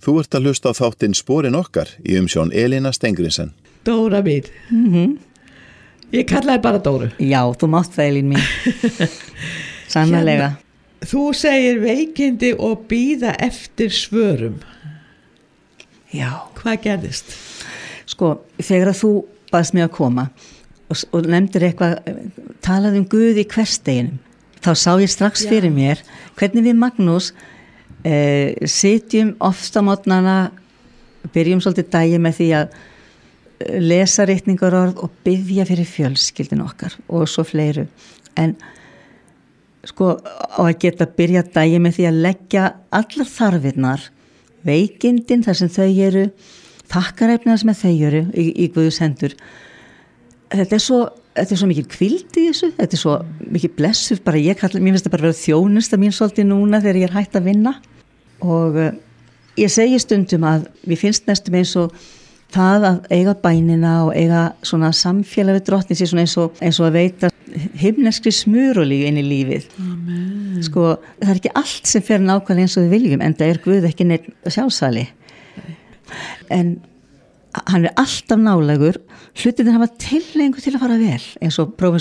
Þú ert að hlusta á þáttinn Sporin okkar í umsjón Elína Stengrinsen. Dóra mín. Ég kallaði bara Dóru. Já, þú mátt það, Elín mín. Sannarlega. Þú segir veikindi og bíða eftir svörum. Já. Hvað gerðist? Sko, þegar að þú baðst mig að koma og nefndir eitthvað, talaði Guð í hversdeginum, þá sá ég strax fyrir mér hvernig við Magnús sitjum oft á mótnana, byrjum svolítið daginn með því að lesa ritningarorð og biðja fyrir fjölskyldin okkar og svo fleiru. En sko, á að geta byrja daginn með því að leggja allar þarfirnar, veikindin þar sem þau eru, þakkarefnina sem þau eru í Guðs hendur. Þetta er svo mikil hvíld í þessu, þetta er svo mikil blessuð, bara mér finnst það bara vera þjónusta mín svolítið núna þegar ég er hætt að vinna. Og ég segi stundum að við finnst næstum eins og það að eiga bænina og eiga svona samfélag við drottni sé svona eins og að veita himneskri smurolíu inn í lífið. Amen. Sko, það er ekki allt sem fer nákvæmlega eins og við viljum, en það er Guð ekki neitt sjálfsali. En hann er alltaf nálægur, hlutirnir hafa tilhneigingu til að fara vel, eins og prófessor